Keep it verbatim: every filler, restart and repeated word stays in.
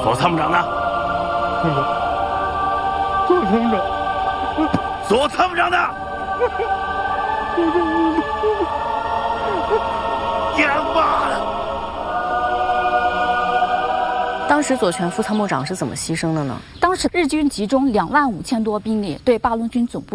左参谋长呢？ 左参谋长。 左参谋长呢？娘妈的！ 当时左权副参谋长是怎么牺牲的呢？ 当时日军集中两万五千多兵力对八路军总部